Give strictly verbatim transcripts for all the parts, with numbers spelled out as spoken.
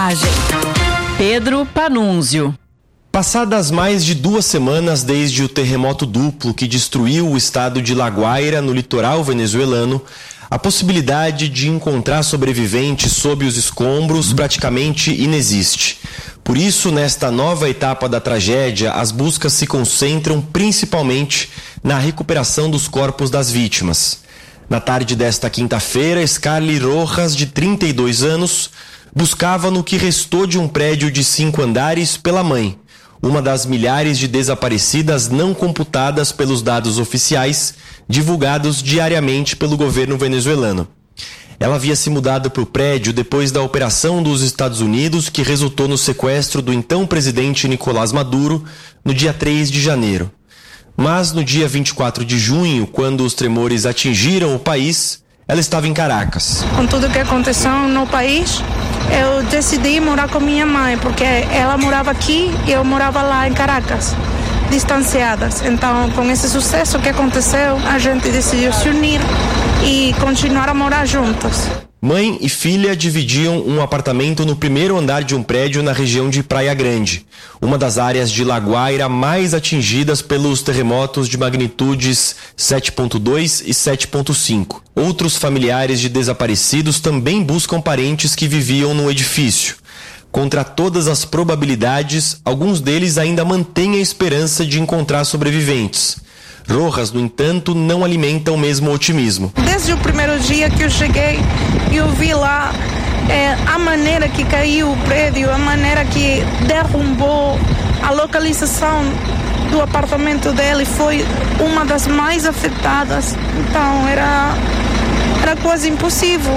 Pedro Panunzio. Passadas mais de duas semanas desde o terremoto duplo que destruiu o estado de La Guaira, no litoral venezuelano, a possibilidade de encontrar sobreviventes sob os escombros praticamente inexiste. Por isso, nesta nova etapa da tragédia, as buscas se concentram principalmente na recuperação dos corpos das vítimas. Na tarde desta quinta-feira, Scarly Rojas, de trinta e dois anos, buscava no que restou de um prédio de cinco andares pela mãe, uma das milhares de desaparecidas não computadas pelos dados oficiais divulgados diariamente pelo governo venezuelano. Ela havia se mudado para o prédio depois da operação dos Estados Unidos que resultou no sequestro do então presidente Nicolás Maduro no dia três de janeiro. Mas no dia vinte e quatro de junho, quando os tremores atingiram o país, ela estava em Caracas. Com tudo que aconteceu no país, eu decidi morar com minha mãe, porque ela morava aqui e eu morava lá em Caracas, distanciadas. Então, com esse sucesso que aconteceu, a gente decidiu se unir e continuar a morar juntas. Mãe e filha dividiam um apartamento no primeiro andar de um prédio na região de Praia Grande, uma das áreas de La Guaira mais atingidas pelos terremotos de magnitudes sete ponto dois e sete ponto cinco. Outros familiares de desaparecidos também buscam parentes que viviam no edifício. Contra todas as probabilidades, alguns deles ainda mantêm a esperança de encontrar sobreviventes. Rojas, no entanto, não alimenta o mesmo otimismo. Desde o primeiro dia que eu cheguei, eu vi lá é, a maneira que caiu o prédio, a maneira que derrubou, a localização do apartamento dele foi uma das mais afetadas. Então era, era quase impossível,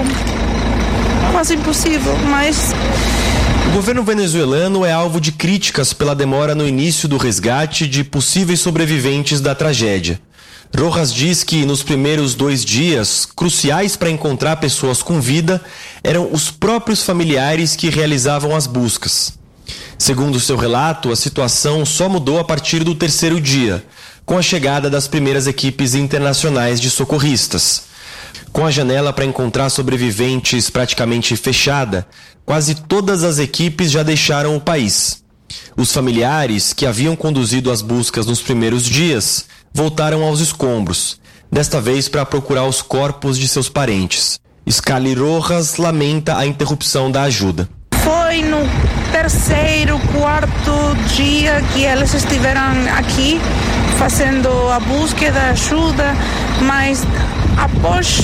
quase impossível, mas... O governo venezuelano é alvo de críticas pela demora no início do resgate de possíveis sobreviventes da tragédia. Rojas diz que nos primeiros dois dias, cruciais para encontrar pessoas com vida, eram os próprios familiares que realizavam as buscas. Segundo seu relato, a situação só mudou a partir do terceiro dia, com a chegada das primeiras equipes internacionais de socorristas. Com a janela para encontrar sobreviventes praticamente fechada, quase todas as equipes já deixaram o país. Os familiares, que haviam conduzido as buscas nos primeiros dias, voltaram aos escombros, desta vez para procurar os corpos de seus parentes. Scarly Rojas lamenta a interrupção da ajuda. Foi no terceiro, quarto dia que eles estiveram aqui fazendo a busca da ajuda, mas após,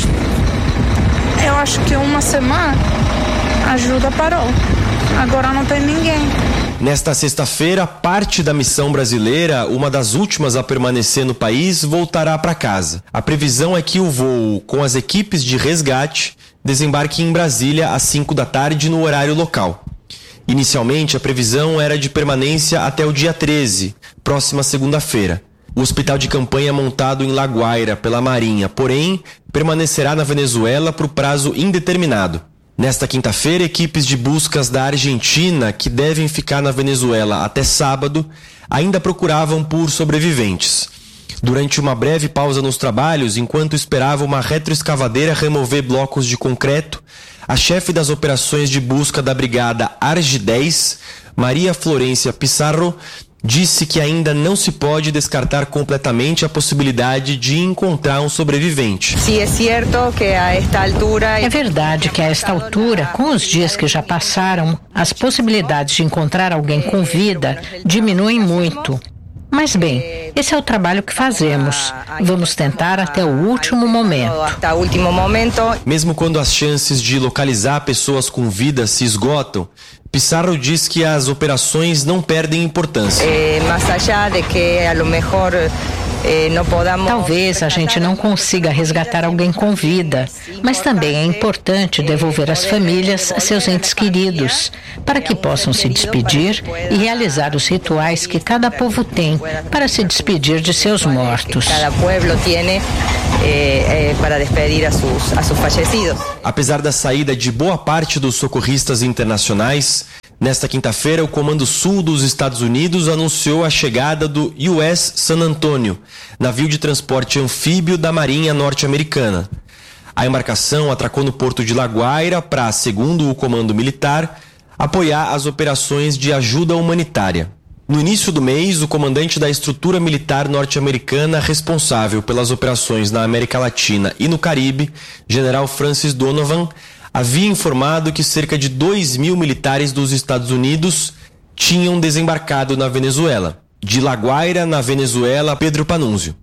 eu acho que uma semana, a ajuda parou. Agora não tem ninguém. Nesta sexta-feira, parte da missão brasileira, uma das últimas a permanecer no país, voltará para casa. A previsão é que o voo com as equipes de resgate desembarque em Brasília às cinco da tarde no horário local. Inicialmente, a previsão era de permanência até o dia treze, próxima segunda-feira. O hospital de campanha montado em La Guaira pela Marinha, porém, permanecerá na Venezuela por prazo indeterminado. Nesta quinta-feira, equipes de buscas da Argentina, que devem ficar na Venezuela até sábado, ainda procuravam por sobreviventes. Durante uma breve pausa nos trabalhos, enquanto esperava uma retroescavadeira remover blocos de concreto, a chefe das operações de busca da brigada Arge dez, Maria Florência Pizarro, disse que ainda não se pode descartar completamente a possibilidade de encontrar um sobrevivente. É verdade que a esta altura, com os dias que já passaram, as possibilidades de encontrar alguém com vida diminuem muito. Mas bem, esse é o trabalho que fazemos. Vamos tentar até o último momento. Mesmo quando as chances de localizar pessoas com vida se esgotam, Pizarro diz que as operações não perdem importância. Talvez a gente não consiga resgatar alguém com vida, mas também é importante devolver às famílias seus entes queridos, para que possam se despedir e realizar os rituais que cada povo tem para se despedir de seus mortos. Apesar da saída de boa parte dos socorristas internacionais, nesta quinta-feira, o Comando Sul dos Estados Unidos anunciou a chegada do U S San Antonio, navio de transporte anfíbio da Marinha norte-americana. A embarcação atracou no porto de La Guaira para, segundo o Comando Militar, apoiar as operações de ajuda humanitária. No início do mês, o comandante da estrutura militar norte-americana responsável pelas operações na América Latina e no Caribe, general Francis Donovan, havia informado que cerca de dois mil militares dos Estados Unidos tinham desembarcado na Venezuela. De La Guaira, na Venezuela, Pedro Panunzio.